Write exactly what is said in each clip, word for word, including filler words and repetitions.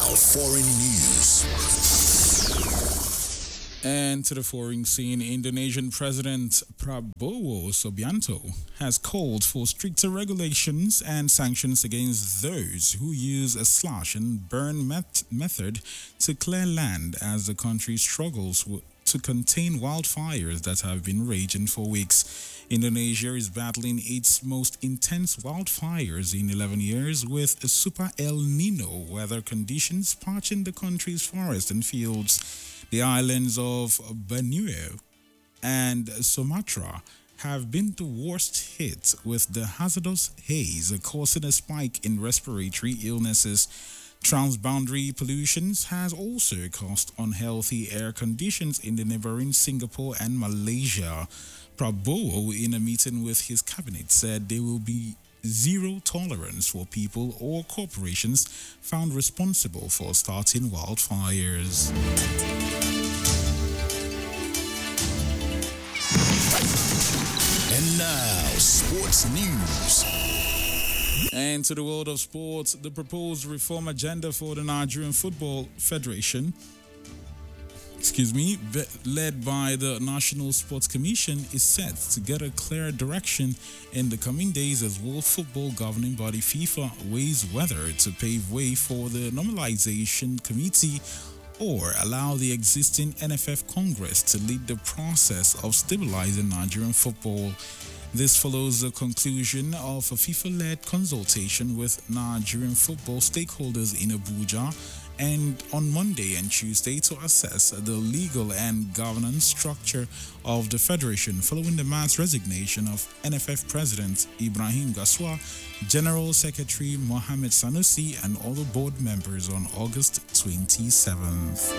foreign news. And to the foreign scene, Indonesian President Prabowo Subianto has called for stricter regulations and sanctions against those who use a slash and burn met- method to clear land as the country struggles w- to contain wildfires that have been raging for weeks. Indonesia is battling its most intense wildfires in eleven years with Super El Nino weather conditions parching the country's forests and fields. The islands of Borneo and Sumatra have been the worst hit, with the hazardous haze causing a spike in respiratory illnesses. Transboundary pollution has also caused unhealthy air conditions in the neighboring Singapore and Malaysia. Prabowo, in a meeting with his cabinet, said there will be zero tolerance for people or corporations found responsible for starting wildfires. And now, sports news. And to the world of sports, the proposed reform agenda for the Nigerian Football Federation, excuse me, led by the National Sports Commission, is set to get a clear direction in the coming days as World Football Governing Body FIFA weighs whether to pave way for the Normalization Committee or allow the existing N F F Congress to lead the process of stabilizing Nigerian football. This follows the conclusion of a FIFA-led consultation with Nigerian football stakeholders in Abuja and on Monday and Tuesday to assess the legal and governance structure of the federation following the mass resignation of N F F President Ibrahim Gaswa, General Secretary Mohamed Sanusi, and other board members on August twenty-seventh.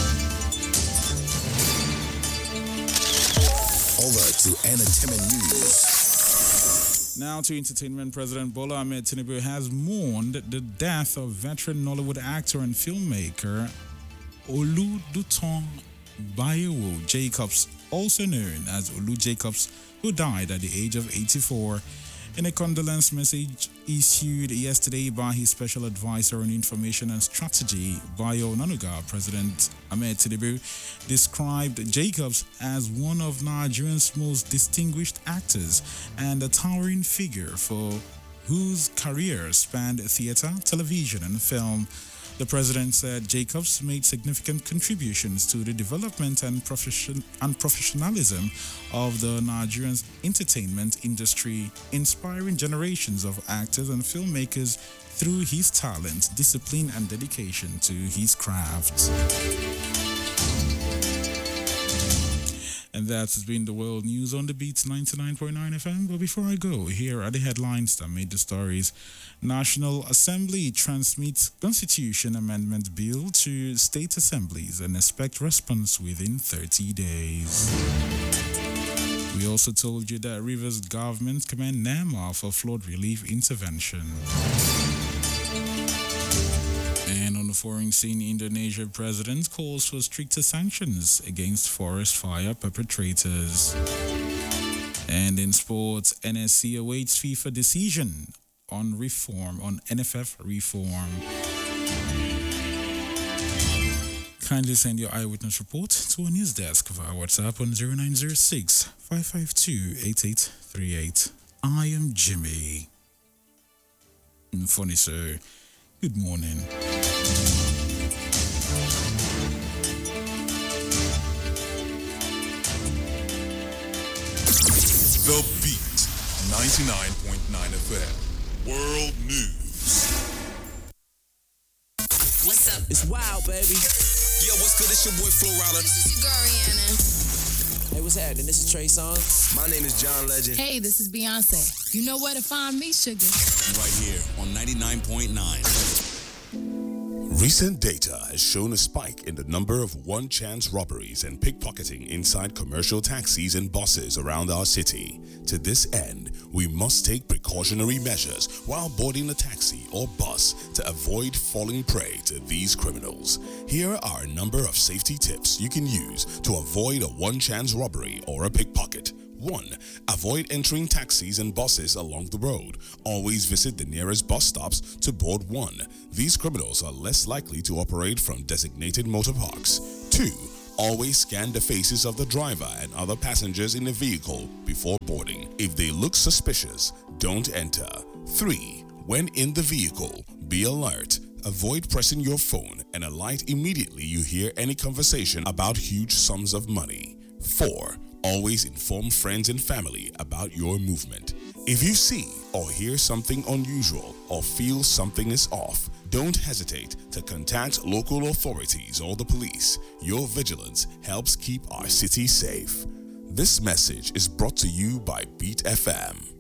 Over to entertainment news. Now to entertainment. President Bola Ahmed Tinubu has mourned the death of veteran Nollywood actor and filmmaker Oluduton Bayowo Jacobs, also known as Olu Jacobs, who died at the age of eighty-four. In a condolence message issued yesterday by his special advisor on information and strategy, Bayo Nanuga, President Ahmed Tinubu described Jacobs as one of Nigeria's most distinguished actors and a towering figure for whose career spanned theater, television, and film. The president said Jacobs made significant contributions to the development and profession and professionalism of the Nigerian entertainment industry, inspiring generations of actors and filmmakers through his talent, discipline, and dedication to his craft. And that has been the World News on the Beats ninety-nine point nine F M. But before I go, here are the headlines that made the stories. National Assembly transmits Constitution Amendment Bill to state assemblies and expect response within thirty days. We also told you that Rivers government commend NEMA for flood relief intervention. And on the foreign scene, Indonesia president calls for stricter sanctions against forest fire perpetrators. And in sports, N S C awaits FIFA decision on reform, on N F F reform. Kindly send your eyewitness report to our news desk via WhatsApp on zero nine zero six, five five two, eight eight three eight. I am Jimmy. Funny, sir. Good morning. The Beat ninety-nine point nine F M. World News. What's up? It's wild, baby. Yo, what's good? It's your boy Flo Rida. This is your girl Rihanna. Hey, what's happening? This is Trey Songz. My name is John Legend. Hey, this is Beyonce. You know where to find me, sugar. Right here on ninety-nine point nine. Recent data has shown a spike in the number of one-chance robberies and pickpocketing inside commercial taxis and buses around our city. To this end, we must take precautionary measures while boarding a taxi or bus to avoid falling prey to these criminals. Here are a number of safety tips you can use to avoid a one-chance robbery or a pickpocket. one. Avoid entering taxis and buses along the road. Always visit the nearest bus stops to board one. These criminals are less likely to operate from designated motor parks. two. Always scan the faces of the driver and other passengers in the vehicle before boarding. If they look suspicious, don't enter. three. When in the vehicle, be alert. Avoid pressing your phone and alight immediately you hear any conversation about huge sums of money. four. Always inform friends and family about your movement. If you see or hear something unusual or feel something is off, don't hesitate to contact local authorities or the police. Your vigilance helps keep our city safe. This message is brought to you by Beat F M.